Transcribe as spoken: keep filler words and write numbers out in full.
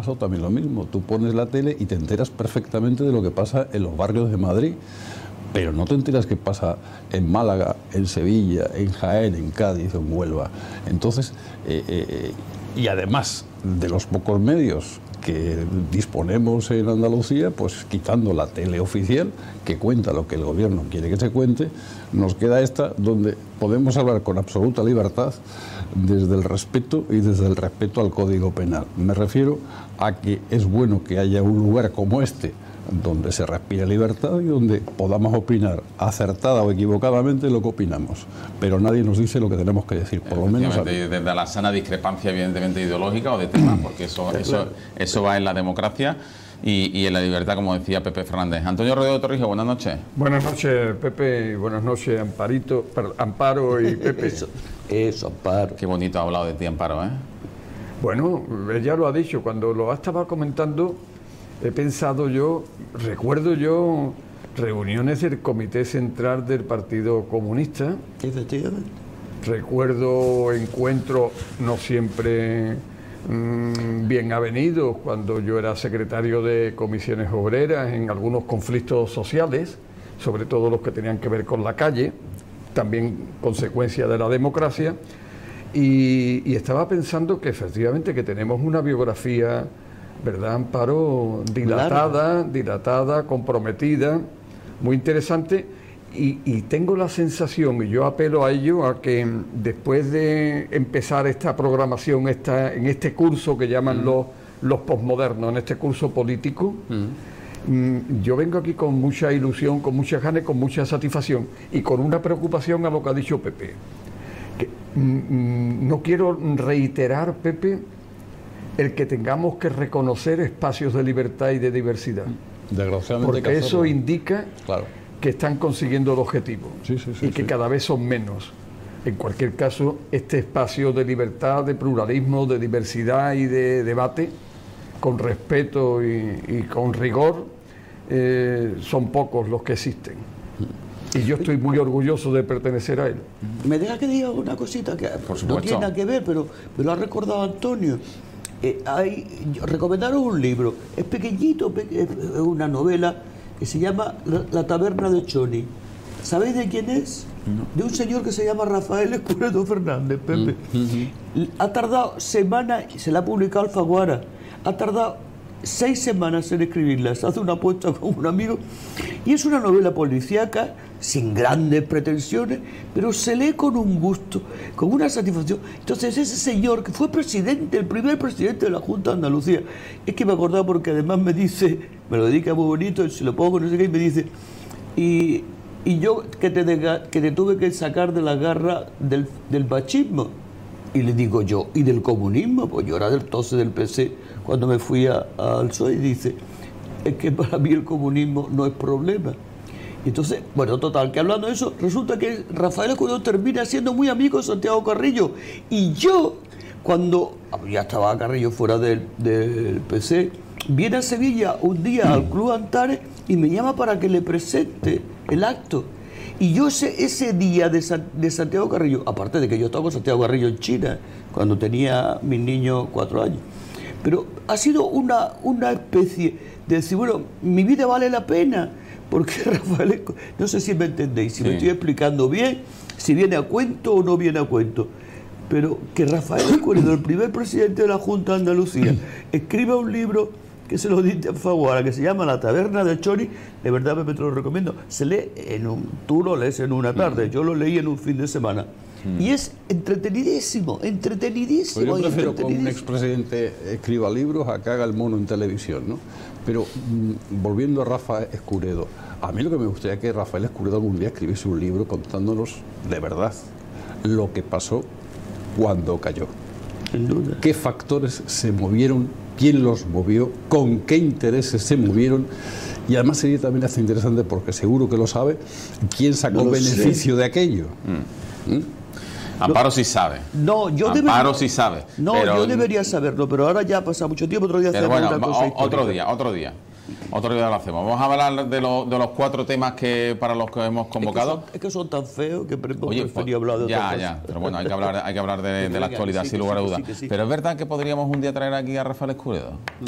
pasado también lo mismo. Tú pones la tele y te enteras perfectamente de lo que pasa en los barrios de Madrid, pero no te enteras qué pasa en Málaga, en Sevilla, en Jaén, en Cádiz o en Huelva. Entonces, eh, eh, y además de los pocos medios que disponemos en Andalucía, pues quitando la tele oficial, que cuenta lo que el gobierno quiere que se cuente, nos queda esta donde podemos hablar con absoluta libertad desde el respeto y desde el respeto al Código Penal. Me refiero a que es bueno que haya un lugar como este donde se respira libertad y donde podamos opinar acertada o equivocadamente lo que opinamos, pero nadie nos dice lo que tenemos que decir, por lo menos a mí. Desde la sana discrepancia evidentemente ideológica o de temas, porque eso, eso, eso va en la democracia y, y en la libertad, como decía Pepe Fernández. Antonio Rodeo Torrijos, buenas noches. Buenas noches, Pepe, y buenas noches, Amparito, Amparo y Pepe. Eso, eso, Amparo. Qué bonito ha hablado de ti, Amparo, ¿eh? Bueno, ella lo ha dicho, cuando lo estaba comentando, he pensado yo, recuerdo yo reuniones del Comité Central del Partido Comunista. Efectivamente. Recuerdo encuentros no siempre mmm, bien avenidos cuando yo era secretario de comisiones obreras en algunos conflictos sociales, sobre todo los que tenían que ver con la calle, también consecuencia de la democracia, y, y estaba pensando que efectivamente que tenemos una biografía, ¿verdad, Amparo? Dilatada, dilatada, comprometida, muy interesante, y, y tengo la sensación, y yo apelo a ello, a que después de empezar esta programación, esta, en este curso que llaman mm. los, los posmodernos, en este curso político, mm. Mm, yo vengo aquí con mucha ilusión, con muchas ganas, con mucha satisfacción, y con una preocupación a lo que ha dicho Pepe. Que, mm, no quiero reiterar, Pepe, el que tengamos que reconocer espacios de libertad y de diversidad. Desgraciadamente, porque eso indica claro. que están consiguiendo el objetivo sí, sí, sí, y que sí. cada vez son menos. En cualquier caso, este espacio de libertad, de pluralismo, de diversidad y de debate, con respeto y, y con rigor, eh, son pocos los que existen. Y yo estoy muy orgulloso de pertenecer a él. Me deja que diga una cosita que no tiene nada que ver, pero me lo ha recordado Antonio. Eh, hay, recomendaron un libro, es pequeñito, es una novela que se llama La, la taberna de Choni. ¿Sabéis de quién es? No. De un señor que se llama Rafael Escuredo Fernández, Pepe. Mm-hmm. Ha tardado semanas, se la ha publicado Alfaguara, ha tardado seis semanas en escribirla, se hace una apuesta con un amigo, y es una novela policíaca, sin grandes pretensiones, pero se lee con un gusto, con una satisfacción. Entonces ese señor que fue presidente, el primer presidente de la Junta de Andalucía, es que me acordaba porque además me dice, me lo dedica muy bonito, y se lo pongo, no sé qué, y me dice, y, y yo que te, de, que te tuve que sacar de la garra del, del machismo, y le digo yo, ¿y del comunismo? Pues yo era del entonces del P C, cuando me fui a, a, al P S O E, y dice, es que para mí el comunismo no es problema. Entonces, bueno, total, que hablando de eso, resulta que Rafael Escuredo termina siendo muy amigo de Santiago Carrillo. Y yo, cuando ya estaba Carrillo fuera del, del P C, viene a Sevilla un día al Club Antares y me llama para que le presente el acto. Y yo ese, ese día de, San, de Santiago Carrillo, aparte de que yo estaba con Santiago Carrillo en China, cuando tenía mis niños cuatro años, pero ha sido una, una especie de decir, bueno, mi vida vale la pena, porque Rafael, no sé si me entendéis, si sí. me estoy explicando bien, si viene a cuento o no viene a cuento, pero que Rafael Escuredo, el primer presidente de la Junta de Andalucía, escriba un libro que se lo diste a Faguara, que se llama La taberna de Choni, de verdad me te lo recomiendo, se lee en un, tú lo lees en una tarde, yo lo leí en un fin de semana, mm. y es entretenidísimo, entretenidísimo. Pues yo prefiero que un expresidente escriba libros a que haga el mono en televisión, ¿no? Pero mmm, volviendo a Rafael Escuredo, a mí lo que me gustaría es que Rafael Escuredo algún día escribiese un libro contándonos de verdad lo que pasó cuando cayó. Sin duda. ¿Qué factores se movieron? ¿Quién los movió? ¿Con qué intereses se movieron? Y además sería también hasta interesante, porque seguro que lo sabe, ¿quién sacó no beneficio sé. de aquello? Mm. ¿Mm? Amparo sí sabe. No, yo Amparo debería, sí sabe. No, pero, yo debería saberlo, pero ahora ya ha pasado mucho tiempo, otro día hacemos bueno, una cosa otro día, otro día. Otro día lo hacemos. Vamos a hablar de, lo, de los cuatro temas que para los que hemos convocado. Es que son, es que son tan feos que pre Oye, prefería hablar de ya, otra cosa. Ya, pero bueno, hay que hablar, hay que hablar de, de la actualidad, sí, sin sí, lugar a sí, dudas. sí, sí. Pero es verdad que podríamos un día traer aquí a Rafael Escuredo.